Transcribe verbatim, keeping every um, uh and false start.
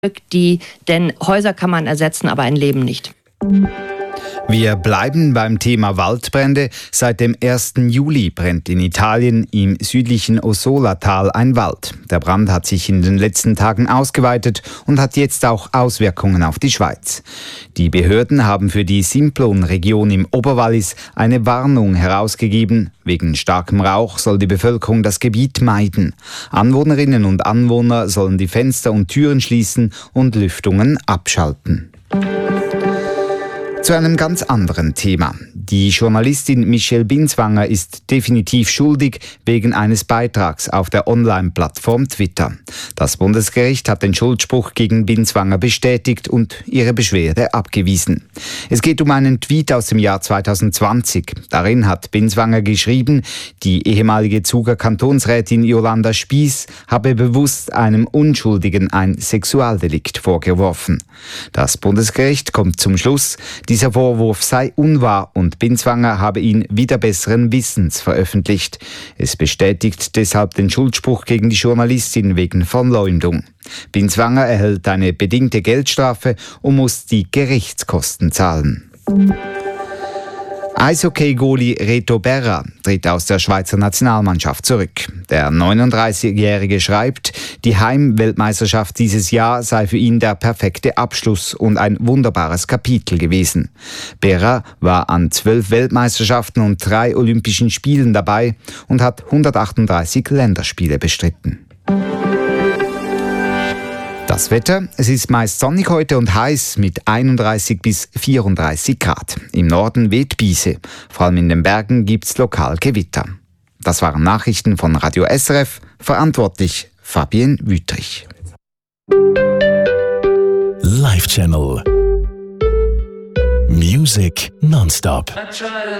die, denn Häuser kann man ersetzen, aber ein Leben nicht. Wir bleiben beim Thema Waldbrände. Seit dem ersten Juli brennt in Italien im südlichen Ossola-Tal ein Wald. Der Brand hat sich in den letzten Tagen ausgeweitet und hat jetzt auch Auswirkungen auf die Schweiz. Die Behörden haben für die Simplon-Region im Oberwallis eine Warnung herausgegeben. Wegen starkem Rauch soll die Bevölkerung das Gebiet meiden. Anwohnerinnen und Anwohner sollen die Fenster und Türen schließen und Lüftungen abschalten. Zu einem ganz anderen Thema. Die Journalistin Michelle Binswanger ist definitiv schuldig wegen eines Beitrags auf der Online-Plattform Twitter. Das Bundesgericht hat den Schuldspruch gegen Binswanger bestätigt und ihre Beschwerde abgewiesen. Es geht um einen Tweet aus dem Jahr zwanzig zwanzig. Darin hat Binswanger geschrieben, die ehemalige Zuger Kantonsrätin Jolanda Spiess habe bewusst einem Unschuldigen ein Sexualdelikt vorgeworfen. Das Bundesgericht kommt zum Schluss, dieser Vorwurf sei unwahr und Binswanger habe ihn wider besseren Wissens veröffentlicht. Es bestätigt deshalb den Schuldspruch gegen die Journalistin wegen Verleumdung. Binswanger erhält eine bedingte Geldstrafe und muss die Gerichtskosten zahlen. Eishockey-Goalie Reto Berra tritt aus der Schweizer Nationalmannschaft zurück. Der neununddreißigjährige schreibt, die Heim-Weltmeisterschaft dieses Jahr sei für ihn der perfekte Abschluss und ein wunderbares Kapitel gewesen. Berra war an zwölf Weltmeisterschaften und drei Olympischen Spielen dabei und hat hundertachtunddreißig Länderspiele bestritten. Das Wetter, es ist meist sonnig heute und heiß mit einunddreißig bis vierunddreißig Grad. Im Norden weht Biese. Vor allem in den Bergen gibt es lokal Gewitter. Das waren Nachrichten von Radio S R F, verantwortlich Fabienne Wüthrich. Live Channel Music nonstop.